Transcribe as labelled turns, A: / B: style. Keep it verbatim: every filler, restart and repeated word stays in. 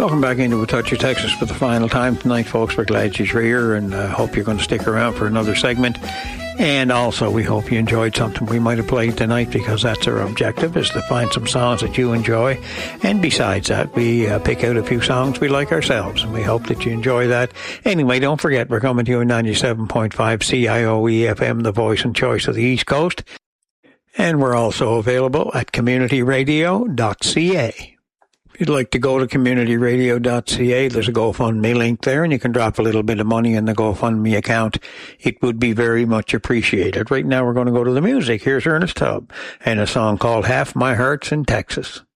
A: Welcome back into A Touch of Texas for the final time tonight, folks. We're glad you're here and uh, hope you're going to stick around for another segment. And also, we hope you enjoyed something we might have played tonight, because that's our objective, is to find some songs that you enjoy. And besides that, we uh, pick out a few songs we like ourselves, and we hope that you enjoy that. Anyway, don't forget, we're coming to you on ninety-seven point five C I O E F M, the voice and choice of the East Coast. And we're also available at community radio dot c a. If you'd like to go to community radio dot c a, there's a GoFundMe link there, and you can drop a little bit of money in the GoFundMe account. It would be very much appreciated. Right now, we're going to go to the music. Here's Ernest Tubb and a song called Half My Heart's in Texas.